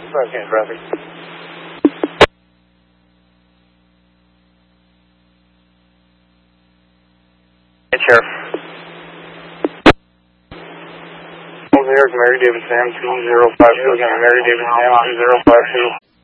5 traffic. Hey, Sheriff. New York, Mary David Sam 2052, again, Mary David Sam 2052.